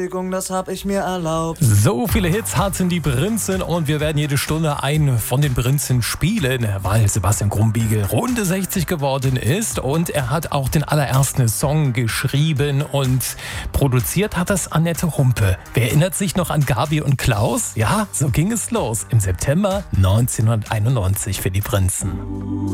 Das hab ich mir erlaubt. So viele Hits hatten die Prinzen und wir werden jede Stunde einen von den Prinzen spielen, weil Sebastian Krumbiegel Runde 60 geworden ist und er hat auch den allerersten Song geschrieben und produziert hat das Annette Humpe. Wer erinnert sich noch an Gabi und Klaus? Ja, so ging es los im September 1991 für die Prinzen.